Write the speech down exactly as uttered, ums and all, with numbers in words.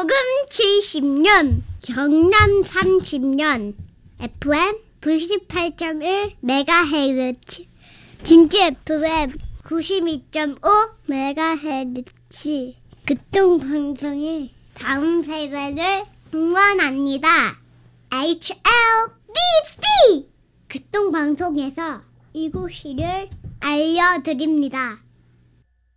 요금 칠십 년, 경남 삼십 년, 에프엠 구십팔 점 일 메가헤르츠, 진짜 에프엠 구십이 점 오 메가헤르츠. 극동방송이 다음 세대를 응원합니다. 에이치 엘 디 씨 극동방송에서 이곳을 알려드립니다.